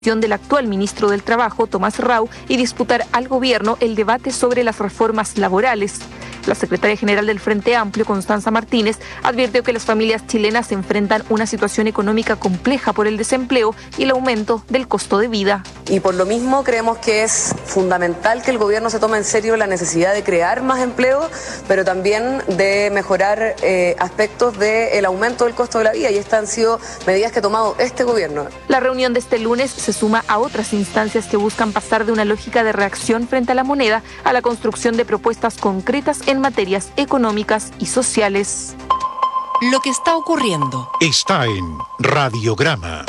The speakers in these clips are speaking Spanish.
del actual ministro del Trabajo, Tomás Rau, y disputar al gobierno el debate sobre las reformas laborales. La secretaria general del Frente Amplio, Constanza Martínez, advirtió que las familias chilenas enfrentan una situación económica compleja por el desempleo y el aumento del costo de vida. Y por lo mismo creemos que es fundamental que el gobierno se tome en serio la necesidad de crear más empleo, pero también de mejorar aspectos del aumento del costo de la vida, y estas han sido medidas que ha tomado este gobierno. La reunión de este lunes se suma a otras instancias que buscan pasar de una lógica de reacción frente a la moneda a la construcción de propuestas concretas en materias económicas y sociales. Lo que está ocurriendo está en Radiograma.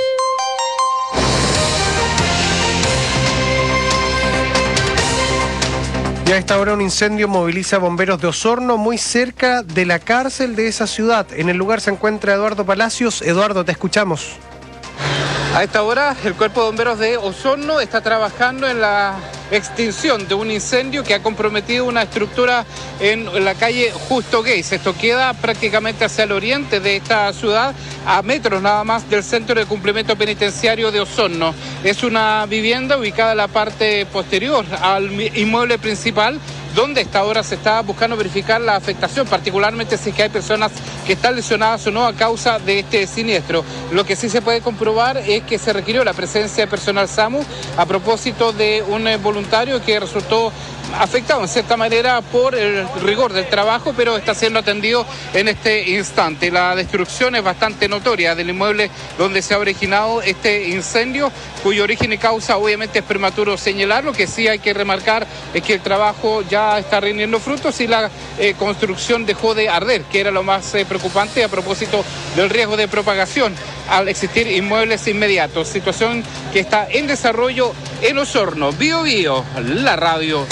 Ya a esta hora un incendio moviliza a bomberos de Osorno, muy cerca de la cárcel de esa ciudad. En el lugar se encuentra Eduardo Palacios. Eduardo, te escuchamos. A esta hora, el Cuerpo de Bomberos de Osorno está trabajando en la extinción de un incendio que ha comprometido una estructura en la calle Justo Geis. Esto queda prácticamente hacia el oriente de esta ciudad, a metros nada más del centro de cumplimiento penitenciario de Osorno. Es una vivienda ubicada en la parte posterior al inmueble principal, donde a esta hora se está buscando verificar la afectación, particularmente si es que hay personas que están lesionadas o no a causa de este siniestro. Lo que sí se puede comprobar es que se requirió la presencia de personal SAMU a propósito de un voluntario que resultó afectado en cierta manera por el rigor del trabajo, pero está siendo atendido en este instante. La destrucción es bastante notoria del inmueble donde se ha originado este incendio, cuyo origen y causa obviamente es prematuro señalar. Lo que sí hay que remarcar es que el trabajo ya está rindiendo frutos y la construcción dejó de arder, que era lo más preocupante a propósito del riesgo de propagación al existir inmuebles inmediatos. Situación que está en desarrollo en Osorno. Bío Bío, la radio.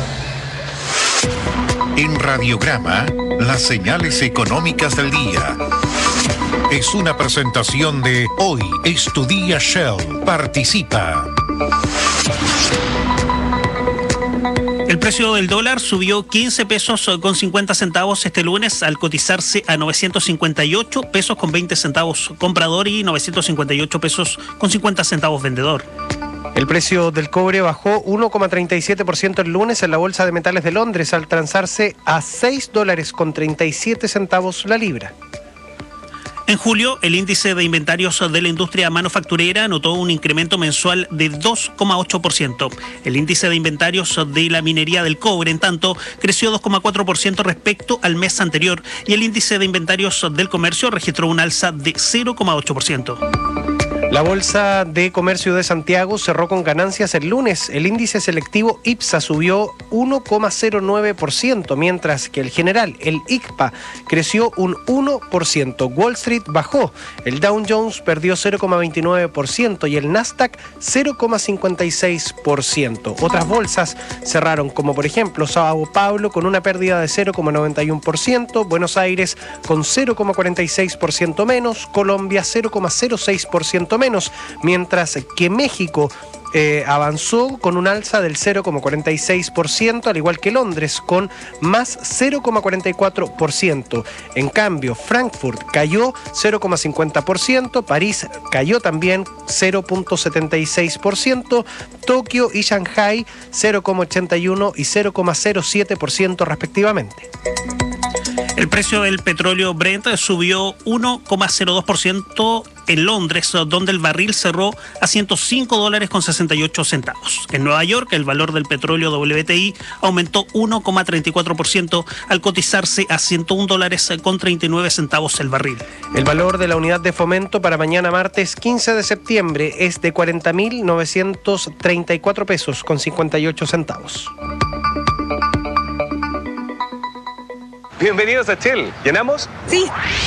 En Radiograma, las señales económicas del día. Es una presentación de Hoy es tu día Shell. Participa. El precio del dólar subió 15 pesos con 50 centavos este lunes al cotizarse a 958 pesos con 20 centavos comprador y 958 pesos con 50 centavos vendedor. El precio del cobre bajó 1,37% el lunes en la Bolsa de Metales de Londres al transarse a $6.37 la libra. En julio, el índice de inventarios de la industria manufacturera notó un incremento mensual de 2,8%. El índice de inventarios de la minería del cobre, en tanto, creció 2,4% respecto al mes anterior, y el índice de inventarios del comercio registró un alza de 0,8%. La Bolsa de Comercio de Santiago cerró con ganancias el lunes. El índice selectivo IPSA subió 1,09%, mientras que el general, el ICPA, creció un 1%. Wall Street bajó. El Dow Jones perdió 0,29% y el Nasdaq 0,56%. Otras bolsas cerraron, como por ejemplo Sao Paulo con una pérdida de 0,91%, Buenos Aires con 0,46% menos, Colombia 0,06% menos, mientras que México avanzó con un alza del 0,46%, al igual que Londres con más 0,44%. En cambio, Frankfurt cayó 0,50%, París cayó también 0,76%, Tokio y Shanghai 0,81% y 0,07% respectivamente. El precio del petróleo Brent subió 1,02% en Londres, donde el barril cerró a $105.68. En Nueva York, el valor del petróleo WTI aumentó 1,34% al cotizarse a $101.39 el barril. El valor de la unidad de fomento para mañana martes 15 de septiembre es de 40.934 pesos con 58 centavos. Bienvenidos a Shell. ¿Llenamos? Sí.